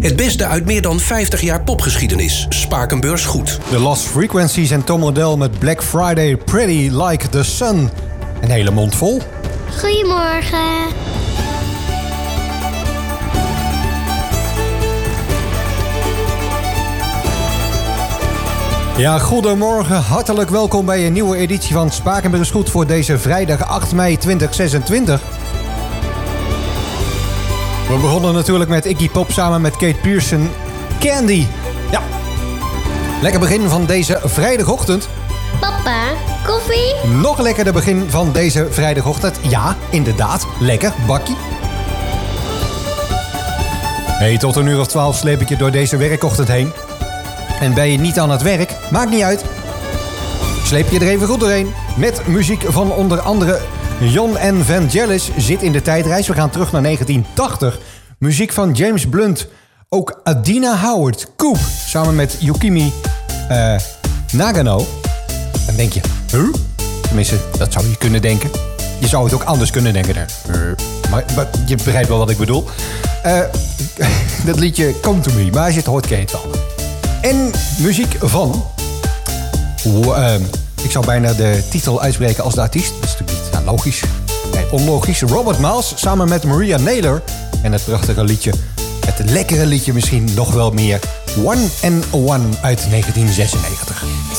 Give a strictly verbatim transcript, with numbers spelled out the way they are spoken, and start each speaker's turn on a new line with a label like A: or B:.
A: Het beste uit meer dan vijftig jaar popgeschiedenis. Spakenbeurs goed.
B: The Lost Frequencies en Tom Odell met Black Friday, Pretty Like the Sun. Een hele mond vol.
C: Goedemorgen.
B: Ja, goedemorgen. Hartelijk welkom bij een nieuwe editie van Spakenbeurs goed voor deze vrijdag acht mei tweeduizend zesentwintig. We begonnen natuurlijk met Iggy Pop samen met Kate Pearson. Candy. Ja. Lekker begin van deze vrijdagochtend.
C: Papa, koffie?
B: Nog lekkerder begin van deze vrijdagochtend. Ja, inderdaad. Lekker. Bakkie. Hey, tot een uur of twaalf sleep ik je door deze werkochtend heen. En ben je niet aan het werk? Maakt niet uit. Sleep je er even goed doorheen. Met muziek van onder andere Jon en Vangelis zit in de tijdreis. We gaan terug naar negentien tachtig. Muziek van James Blunt. Ook Adina Howard. Coop. Samen met Yukimi uh, Nagano. Dan denk je, huh? Tenminste, dat zou je kunnen denken. Je zou het ook anders kunnen denken. Uh, maar, maar je begrijpt wel wat ik bedoel. Uh, dat liedje Come To Me. Maar als je het hoort, ken je het wel. En muziek van... Uh, ik zou bijna de titel uitspreken als de artiest. Dat is natuurlijk niet ja, logisch. Nee, onlogisch. Robert Miles samen met Maria Naylor. En het prachtige liedje. Het lekkere liedje misschien nog wel meer. One and One uit negentien zesennegentig.